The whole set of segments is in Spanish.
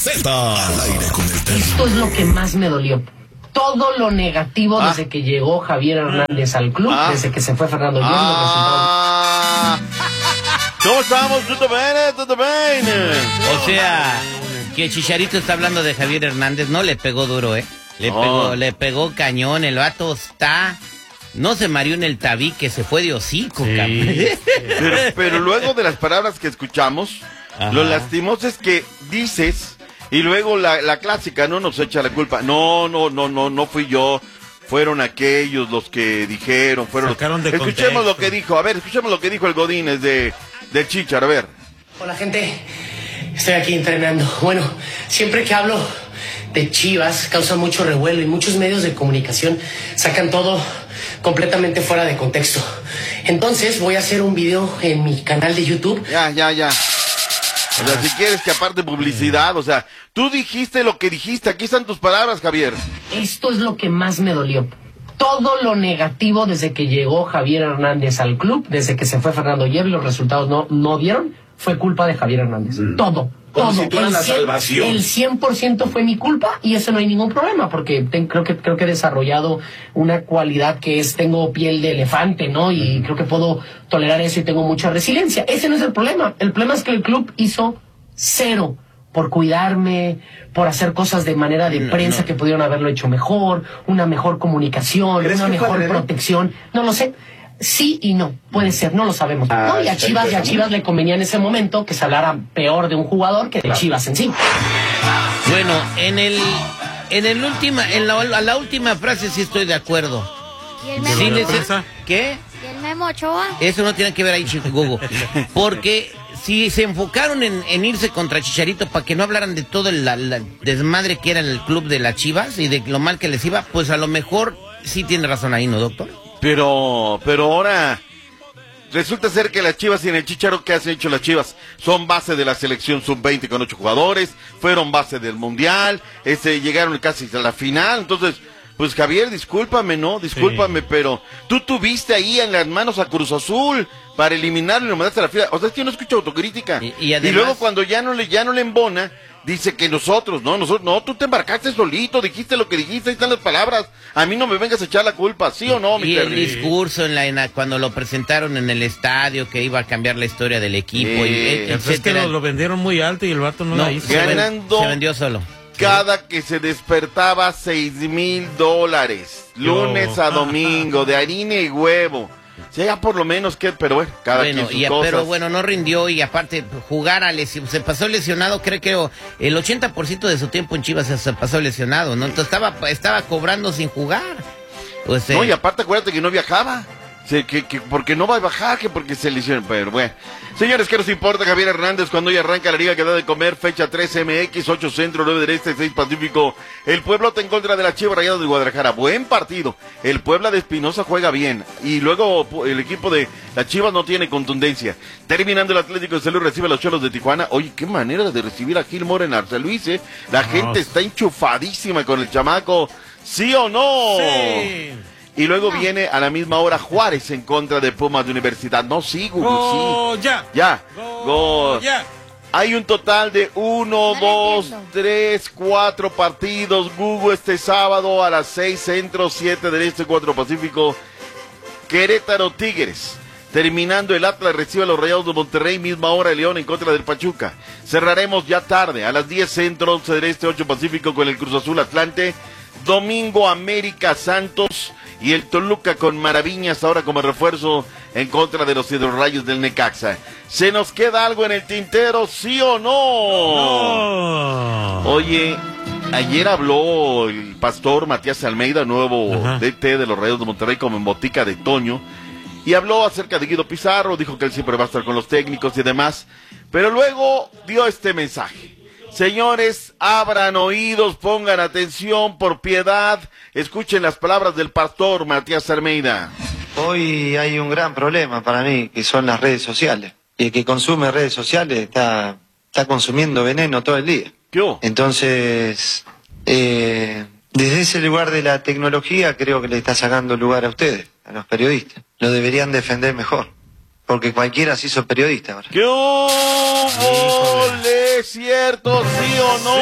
Z al aire con el Terry. Esto es lo que más me dolió. Todo lo negativo desde que llegó Javier Hernández al club, desde que se fue Fernando Hierro, ¿Cómo estamos? ¿Todo bien? ¿Todo bien? O sea, que Chicharito está hablando de Javier Hernández, no le pegó duro, le pegó cañón, el vato está... No se mareó en el tabique, se fue de hocico, pero luego de las palabras que escuchamos, lo lastimoso es que dices, y luego la clásica, no nos echa la culpa. No fui yo, fueron aquellos los que dijeron, Escuchemos lo que dijo, escuchemos lo que dijo el Godínez del Chichar, a ver. Hola gente, estoy aquí entrenando. Bueno, siempre que hablo de Chivas causa mucho revuelo y muchos medios de comunicación sacan todo completamente fuera de contexto. Entonces voy a hacer un video en mi canal de YouTube. Ya. O sea, si quieres que aparte publicidad, o sea, tú dijiste lo que dijiste, aquí están tus palabras, Javier. Esto es lo que más me dolió. Todo lo negativo desde que llegó Javier Hernández al club, desde que se fue Fernando Hierro y los resultados no dieron, fue culpa de Javier Hernández. Todo. Si tú eres la salvación. El 100% fue mi culpa y eso no hay ningún problema porque creo que he desarrollado una cualidad que es, tengo piel de elefante, ¿no? Y creo que puedo tolerar eso y tengo mucha resiliencia. Ese no es el problema. El problema es que el club hizo cero por cuidarme, por hacer cosas de manera de prensa que pudieron haberlo hecho mejor, una mejor comunicación, una mejor protección. No lo sé. Sí y no, puede ser, no lo sabemos. Y a Chivas le convenía en ese momento que se hablara peor de un jugador que de Chivas en sí. Bueno, a la última frase sí estoy de acuerdo. ¿Y el Memo Ochoa? ¿Qué? ¿Y el Memo Ochoa? Eso no tiene que ver ahí, Google. Porque si se enfocaron en irse contra Chicharito para que no hablaran de todo el desmadre que era el club de las Chivas y de lo mal que les iba, pues a lo mejor sí tiene razón ahí, ¿no, doctor? Pero ahora resulta ser que las Chivas y en el Chicharo, ¿qué han hecho las Chivas? Son base de la selección sub-20 con 8 jugadores, fueron base del Mundial, llegaron casi a la final. Entonces, pues Javier, discúlpame, pero tú tuviste ahí en las manos a Cruz Azul para eliminarlo y lo mandaste a la final. O sea, es que no escucho autocrítica. Y además, luego cuando ya no le embona, dice que nosotros, tú te embarcaste solito, dijiste lo que dijiste, ahí están las palabras. A mí no me vengas a echar la culpa, ¿sí o no, mi Y Terry? el discurso cuando lo presentaron en el estadio, que iba a cambiar la historia del equipo, es que lo vendieron muy alto y el vato no la hizo. Se vendió solo. Cada que se despertaba $6,000, lunes a domingo, de harina y huevo. Sí, ya por lo menos pero bueno, cada quien sus cosas. Pero bueno, no rindió y aparte jugar se pasó lesionado, creo que el 80% de su tiempo en Chivas se pasó lesionado, ¿no? Entonces estaba cobrando sin jugar. Pues, no, y aparte acuérdate que no viajaba. Que porque no va a bajar, que porque se lesionó. Pero bueno, señores, ¿qué nos importa Javier Hernández cuando hoy arranca la liga que da de comer? Fecha 3 MX, 8 Centro, 9 del Este, 6 Pacífico. El Puebla en contra de la Chivas Rayadas de Guadalajara. Buen partido. El Puebla de Espinosa juega bien. Y luego el equipo de las Chivas no tiene contundencia. Terminando el Atlético de San Luis recibe a los Cholos de Tijuana. Oye, qué manera de recibir a Gil Mora en Arce Luis, ¿eh? La gente está enchufadísima con el chamaco. ¿Sí o no? Sí. Y luego viene a la misma hora Juárez en contra de Pumas de Universidad. No, sí, Google, sí. Ya. Hay un total de 1, 2, 3, 4 partidos. Google este sábado a las 6 Centro, 7 del Este, 4 Pacífico. Querétaro Tigres. Terminando el Atlas recibe a los Rayados de Monterrey, misma hora León en contra del Pachuca. Cerraremos ya tarde, a las 10 Centro, 11 del Este, 8 Pacífico con el Cruz Azul Atlante. Domingo América Santos y el Toluca con Maraviñas ahora como refuerzo en contra de los Rayos del Necaxa. ¿Se nos queda algo en el tintero, sí o no? Oye, ayer habló el pastor Matías Almeida, nuevo DT de los Rayos de Monterrey como en botica de Toño, y habló acerca de Guido Pizarro, dijo que él siempre va a estar con los técnicos y demás, pero luego dio este mensaje. Señores, abran oídos, pongan atención, por piedad, escuchen las palabras del pastor Matías Almeida. Hoy hay un gran problema para mí, que son las redes sociales. Y el que consume redes sociales está consumiendo veneno todo el día. ¿Qué? Entonces, desde ese lugar de la tecnología creo que le está sacando lugar a ustedes, a los periodistas. Lo deberían defender mejor. porque cualquiera se hizo periodista ahora. ¿Qué ¿Es cierto, sí o no?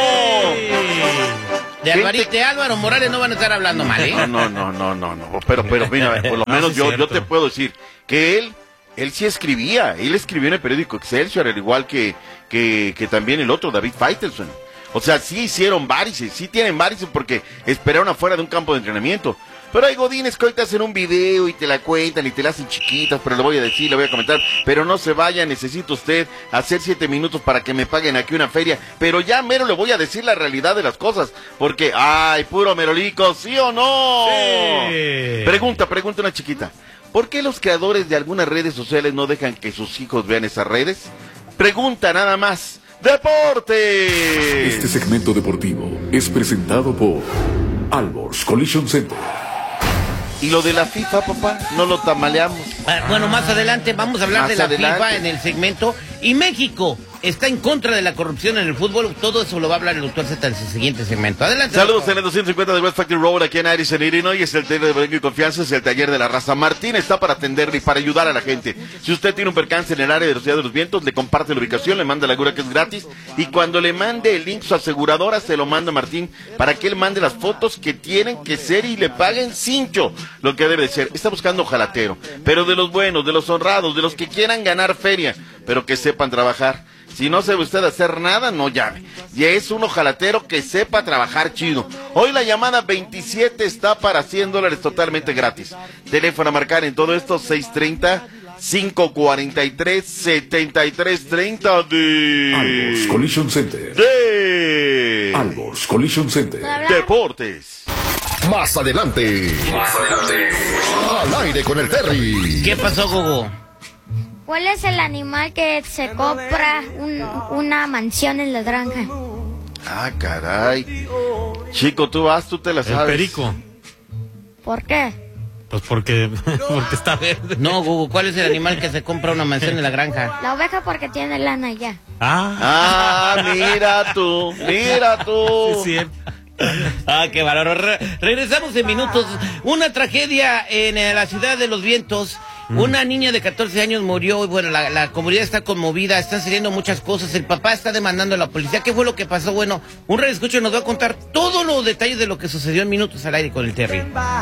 Sí. De Álvaro Morales no van a estar hablando mal, ¿eh? No. Pero mira, por lo menos yo te puedo decir que él sí escribía. Él escribió en el periódico Excelsior, al igual que también el otro, David Faitelson. O sea, sí hicieron varices, sí tienen varices porque esperaron afuera de un campo de entrenamiento. Pero hay godines que hoy te hacen un video y te la cuentan y te la hacen chiquitas, pero lo voy a decir, lo voy a comentar. Pero no se vaya, necesita usted hacer 7 minutos para que me paguen aquí una feria. Pero ya mero le voy a decir la realidad de las cosas. Porque, ay, puro merolico, ¿sí o no? Sí. Pregunta una chiquita. ¿Por qué los creadores de algunas redes sociales no dejan que sus hijos vean esas redes? Pregunta nada más. ¡Deporte! Este segmento deportivo es presentado por Alborz Collision Center. ¿Y lo de la FIFA, papá? ¿No lo tamaleamos? Bueno, más adelante vamos a hablar de la FIFA en el segmento. Y México está en contra de la corrupción en el fútbol. Todo eso lo va a hablar el doctor Z en su siguiente segmento. Adelante. Saludos en el 250 de West Factory Road, aquí en Addison, Illinois. Es el taller de Brinco y Confianza, es el taller de la raza. Martín está para atenderle y para ayudar a la gente. Si usted tiene un percance en el área de la Ciudad de los Vientos, le comparte la ubicación, le manda la cura que es gratis. Y cuando le mande el link su aseguradora, se lo manda Martín para que él mande las fotos que tienen que ser y le paguen cincho. Lo que debe de ser. Está buscando jalatero, pero de los buenos, de los honrados, de los que quieran ganar feria, pero que sepan trabajar. Si no sabe usted hacer nada, no llame. Y es un ojalatero que sepa trabajar chido. Hoy la llamada 27 está para $100 totalmente gratis. Teléfono a marcar en todo esto, 630-543-7330 de... Alborz Collision Center. Alborz Collision Center. Deportes. Más adelante. Al aire con el Terry. ¿Qué pasó, Gogo? ¿Cuál es el animal que se compra una mansión en la granja? Ah, caray. Chico, tú te la sabes. El perico. ¿Por qué? Pues porque está verde. No, Gogo, ¿cuál es el animal que se compra una mansión en la granja? La oveja porque tiene lana ya. Mira tú. Sí, sí. Qué valor. Regresamos en minutos. Una tragedia en la Ciudad de los Vientos. Una niña de 14 años murió y bueno, la comunidad está conmovida, están saliendo muchas cosas, el papá está demandando a la policía. ¿Qué fue lo que pasó? Bueno, un radioescucho nos va a contar todos los detalles de lo que sucedió en minutos al aire con el Terry.